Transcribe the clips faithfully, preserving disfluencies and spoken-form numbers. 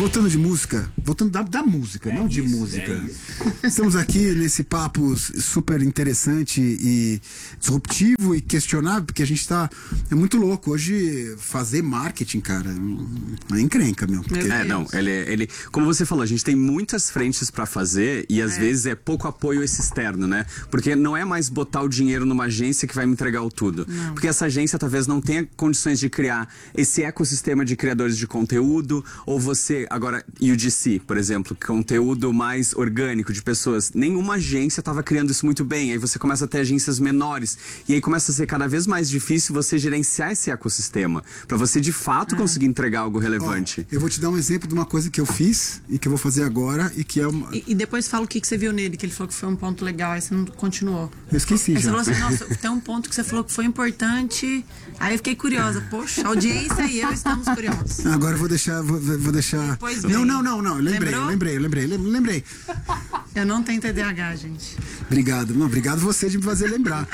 voltando de música, voltando da, da música, é não de isso, música. É Estamos aqui nesse papo super interessante e disruptivo e questionável, porque a gente tá. É muito louco. Hoje, fazer marketing, cara, é encrenca, meu. Porque... É, não, ele, ele. Como você falou, a gente tem muitas frentes pra fazer e às é. vezes é pouco apoio esse externo, né? Porque não é mais botar o dinheiro numa agência que vai me entregar o tudo. Não. Porque essa agência talvez não tenha condições de criar esse ecossistema de criadores de conteúdo, ou você. Agora, U G C, por exemplo, conteúdo mais orgânico de pessoas. Nenhuma agência estava criando isso muito bem. Aí você começa a ter agências menores. E aí começa a ser cada vez mais difícil você gerenciar esse ecossistema. Para você, de fato, é. conseguir entregar algo relevante. Ó, eu vou te dar um exemplo de uma coisa que eu fiz e que eu vou fazer agora e que é uma... E, e depois fala o que, que você viu nele, que ele falou que foi um ponto legal, aí você não continuou. Eu esqueci aí já. Você falou assim, nossa, tem um ponto que você falou que foi importante. Aí eu fiquei curiosa. Poxa, a audiência e eu estamos curiosos. Agora eu vou deixar... Vou, vou deixar... Depois não, não, não, não. Eu lembrei, Lembrou? eu lembrei, eu lembrei, eu lembrei. Eu não tenho T D A H, gente. Obrigado. Não, obrigado você de me fazer lembrar.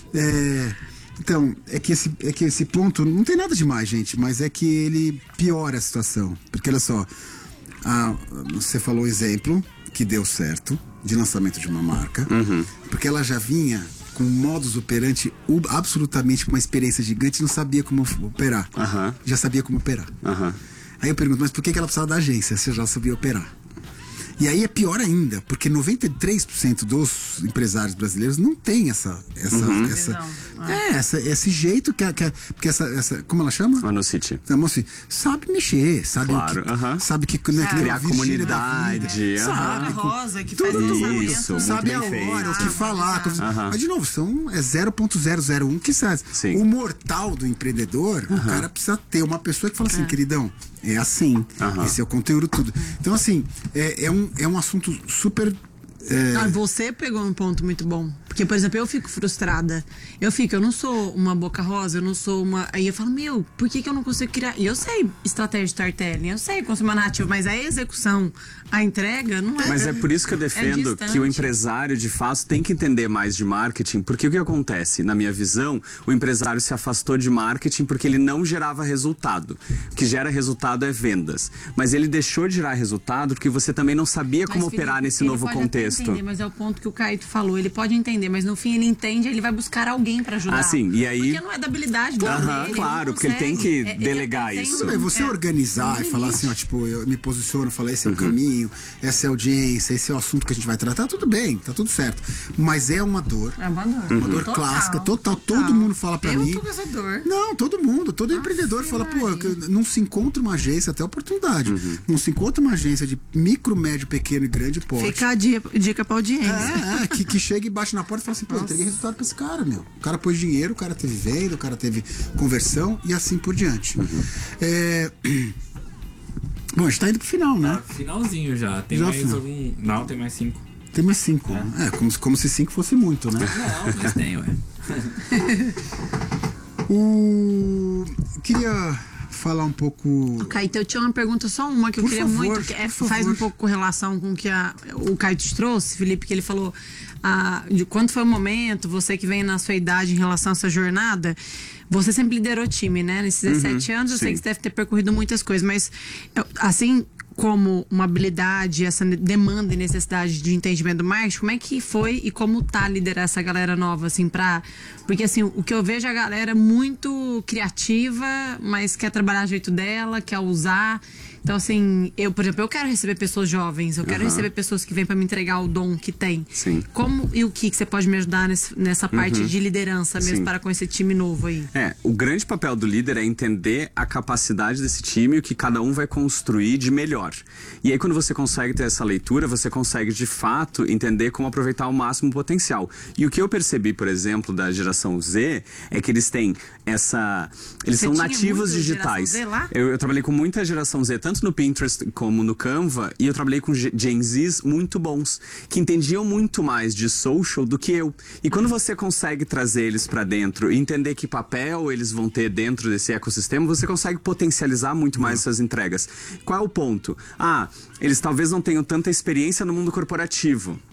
É, então, é que, esse, é que esse ponto não tem nada demais, gente, mas é que ele piora a situação. Porque, olha só, a, você falou o exemplo que deu certo de lançamento de uma marca, uhum. porque ela já vinha com um modus operandi absolutamente com uma experiência gigante, não sabia como operar. Uhum. Já sabia como operar. Uhum. Aí eu pergunto, mas por que ela precisava da agência se já sabia operar? E aí é pior ainda, porque noventa e três por cento dos empresários brasileiros não tem essa essa uhum. essa é, essa esse jeito que, que porque essa essa como ela chama? Monocity. A moça sabe mexer, sabe claro, que, uhum. sabe que né, criar a comunidade, vida, uhum. sabe, Rosa que tudo, faz isso, sabe a hora, feito. o que falar, Ah, uhum. mas de novo são é zero ponto zero zero um que sabe. Sim. O mortal do empreendedor, uhum. o cara precisa ter uma pessoa que fala assim, é. queridão, é assim, uhum. esse é o conteúdo tudo. Então assim, é, é um é um assunto super... É... Ah, você pegou um ponto muito bom. Porque, por exemplo, eu fico frustrada. Eu fico, eu não sou uma boca rosa, eu não sou uma... Aí eu falo, meu, por que que eu não consigo criar... E eu sei estratégia de storytelling, eu sei consumir narrativa, mas a execução, a entrega, não é... Mas é por isso que eu defendo é que o empresário, de fato, tem que entender mais de marketing. Porque o que acontece? Na minha visão, o empresário se afastou de marketing porque ele não gerava resultado. O que gera resultado é vendas. Mas ele deixou de gerar resultado porque você também não sabia mas, como Felipe, operar nesse novo contexto. Entender, mas é o ponto que o Caíto falou. Ele pode entender, mas no fim ele entende, ele vai buscar alguém pra ajudar. Ah, sim, e aí... Porque não é da habilidade do Aham, dele, claro, ele porque ele tem que é, delegar ele isso. Tudo bem, você é, organizar é e falar assim, ó, tipo, eu me posiciono, falar esse é o uhum. caminho, essa é a audiência, esse é o assunto que a gente vai tratar, tudo bem, tá tudo certo. Mas é uma dor. É uma dor. Uma dor Total, clássica, total, total. todo mundo fala pra eu mim. Eu tô com essa dor. Não, todo mundo, todo ah, empreendedor sim, fala, pô, Maria. não se encontra uma agência, até oportunidade, uhum. não se encontra uma agência de micro, médio, pequeno e grande porte. Fica a dica, dica pra audiência. É, é que, que chega e bate na porta e fala assim, pô, eu entreguei resultado pra esse cara, meu. O cara pôs dinheiro, o cara teve venda, o cara teve conversão e assim por diante. Uhum. É... Bom, a gente tá indo pro final, né? Ah, finalzinho já. Tem já mais final. algum... Não, tem mais cinco. Tem mais cinco. É, é como, se, como se cinco fosse muito, né? Não, mas tem, ué. o... Queria falar um pouco... Caíto, eu tinha uma pergunta, só uma que eu por queria favor, muito, que é, faz favor. um pouco com relação com o que a, o Caíto trouxe, Felipe, que ele falou ah, de quando foi o momento, você que vem na sua idade em relação a essa jornada, você sempre liderou time, né? Nesses dezessete uhum, anos, eu sim. sei que você deve ter percorrido muitas coisas, mas assim... como uma habilidade, essa demanda e necessidade de entendimento do marketing, como é que foi e como tá liderar essa galera nova, assim, pra... Porque, assim, o que eu vejo é a galera muito criativa, mas quer trabalhar do jeito dela, quer usar... Então, assim, eu, por exemplo, eu quero receber pessoas jovens, eu quero uhum. receber pessoas que vêm para me entregar o dom que tem. Sim. Como e o que, que você pode me ajudar nesse, nessa parte uhum. de liderança mesmo, Sim. para com esse time novo aí? É, o grande papel do líder é entender a capacidade desse time e o que cada um vai construir de melhor. E aí, quando você consegue ter essa leitura, você consegue, de fato, entender como aproveitar ao máximo o potencial. E o que eu percebi, por exemplo, da geração Z, é que eles têm essa... Eles você são tinha nativos muito digitais. geração Z lá? Eu, eu trabalhei com muita geração Z, tanto no Pinterest como no Canva, e eu trabalhei com Gen Zs muito bons, que entendiam muito mais de social do que eu. E quando você consegue trazer eles para dentro e entender que papel eles vão ter dentro desse ecossistema, você consegue potencializar muito mais essas entregas. Qual é o ponto? Ah, eles talvez não tenham tanta experiência no mundo corporativo.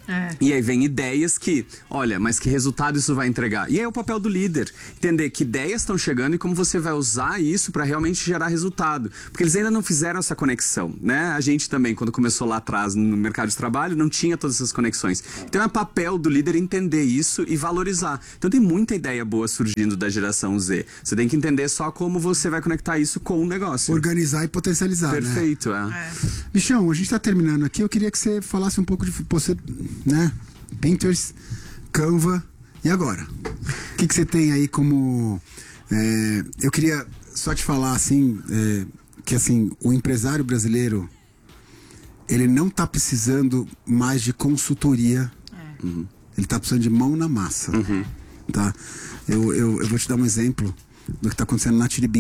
É. E aí vem ideias que, olha, mas que resultado isso vai entregar? E aí é o papel do líder, entender que ideias estão chegando e como você vai usar isso para realmente gerar resultado. Porque eles ainda não fizeram essa conexão, né? A gente também, quando começou lá atrás no mercado de trabalho, não tinha todas essas conexões. Então é papel do líder entender isso e valorizar. Então tem muita ideia boa surgindo da geração Z. Você tem que entender só como você vai conectar isso com o negócio. Organizar e potencializar, Perfeito, né? é. É. Bichão, a gente tá terminando aqui. Eu queria que você falasse um pouco de você, né? Pinterest, Canva. E agora? O que, que você tem aí como. É, eu queria só te falar assim. É, que assim, o empresário brasileiro, ele não tá precisando mais de consultoria. É. Uhum. Ele tá precisando de mão na massa. Uhum. Tá? Eu, eu, eu vou te dar um exemplo do que tá acontecendo na Tiribinha.